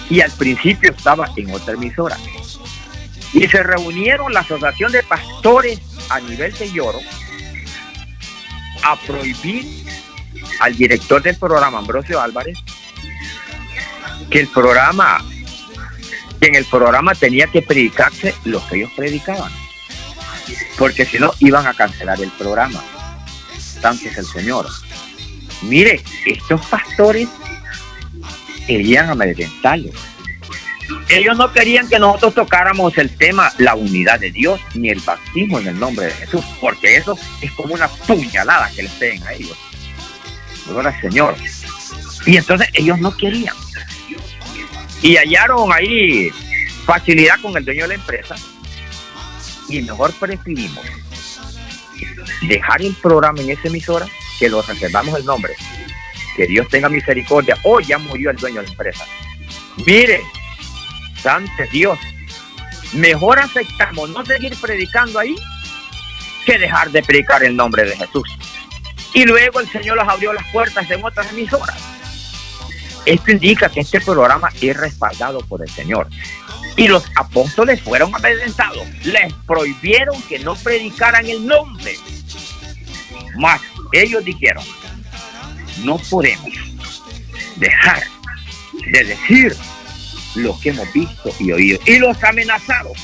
Y al principio estaba en otra emisora. Y se reunieron la Asociación de Pastores a nivel de Lloro a prohibir al director del programa, Ambrosio Álvarez, que en el programa tenía que predicarse lo que ellos predicaban, porque si no iban a cancelar el programa. Santo es el Señor. Mire, estos pastores querían amedrentarlos. Ellos no querían que nosotros tocáramos el tema, la unidad de Dios, ni el bautismo en el nombre de Jesús, porque eso es como una puñalada que les peguen a ellos. Gloria al Señor. Y entonces ellos no querían. Y hallaron ahí facilidad con el dueño de la empresa. Y mejor preferimos dejar el programa en esa emisora, que lo reservamos el nombre. Que Dios tenga misericordia. Hoy ya murió el dueño de la empresa. Mire, santo Dios, mejor aceptamos no seguir predicando ahí que dejar de predicar el nombre de Jesús. Y luego el Señor los abrió las puertas en otras emisoras. Esto indica que este programa es respaldado por el Señor. Y los apóstoles fueron amedrentados. Les prohibieron que no predicaran el nombre. Mas ellos dijeron, no podemos dejar de decir lo que hemos visto y oído. Y los amenazaron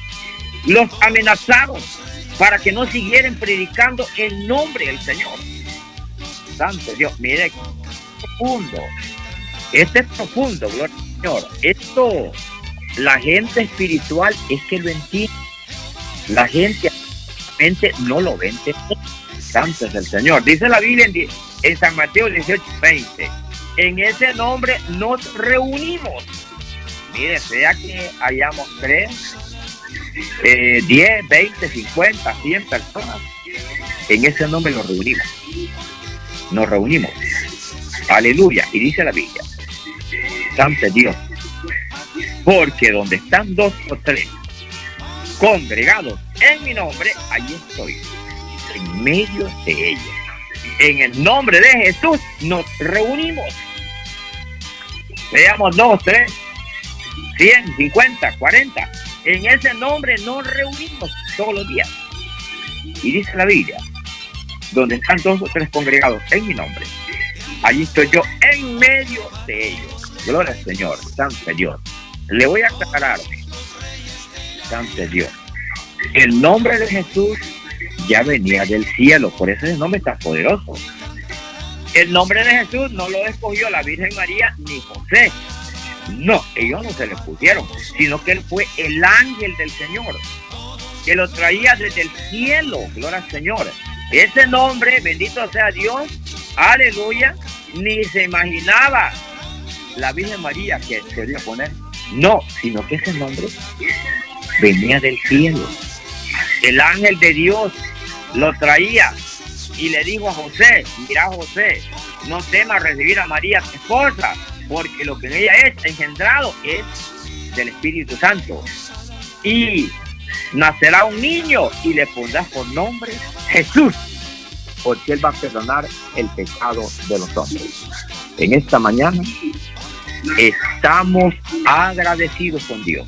para que no siguieran predicando el nombre del Señor. Santo Dios, mire, profundo. Este es profundo, gloria al Señor. Esto, la gente espiritual es que lo entiende. La gente no lo ve. Santo es el Señor. Dice la Biblia en San Mateo 18:20. En ese nombre nos reunimos. Mire, sea que hayamos 3, 10, 20, 50, 100 personas. En ese nombre nos reunimos. Nos reunimos. Aleluya. Y dice la Biblia, santo Dios, porque donde están 2 o 3 congregados en mi nombre, allí estoy, en medio de ellos. En el nombre de Jesús nos reunimos. Veamos 2, 3, 100, 50, 40. En ese nombre nos reunimos todos los días. Y dice la Biblia, donde están 2 o 3 congregados en mi nombre, allí estoy yo en medio de ellos. Gloria al Señor, santo Dios. Le voy a aclarar, santo Dios, el nombre de Jesús ya venía del cielo, por eso ese nombre está poderoso. El nombre de Jesús no lo escogió la Virgen María ni José. No, ellos no se le pusieron, sino que él fue el ángel del Señor, que lo traía desde el cielo. Gloria al Señor. Ese nombre, bendito sea Dios, aleluya, ni se imaginaba la Virgen María que se iba a poner. No, sino que ese nombre venía del cielo. El ángel de Dios lo traía y le dijo a José, mira José, no temas recibir a María tu esposa, porque lo que en ella es engendrado es del Espíritu Santo. Y nacerá un niño y le pondrás por nombre Jesús, porque él va a perdonar el pecado de los hombres. En esta mañana estamos agradecidos con Dios,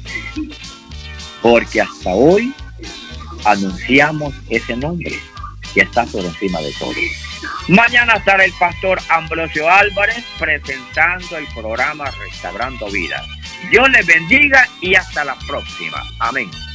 porque hasta hoy anunciamos ese nombre que está por encima de todo. Mañana estará el pastor Ambrosio Álvarez presentando el programa Restaurando Vidas. Dios les bendiga y hasta la próxima. Amén.